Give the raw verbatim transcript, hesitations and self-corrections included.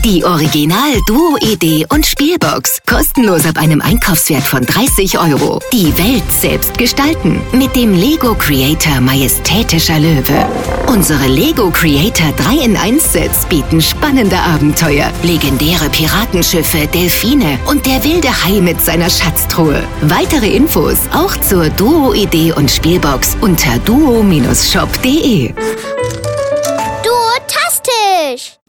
Die Original-Duo-Idee und Spielbox. Kostenlos ab einem Einkaufswert von dreißig Euro. Die Welt selbst gestalten. Mit dem Lego Creator Majestätischer Löwe. Unsere Lego Creator drei in eins Sets bieten spannende Abenteuer. Legendäre Piratenschiffe, Delfine und der wilde Hai mit seiner Schatztruhe. Weitere Infos auch zur Duo-Idee und Spielbox unter duo Bindestrich shop punkt de. Duotastisch!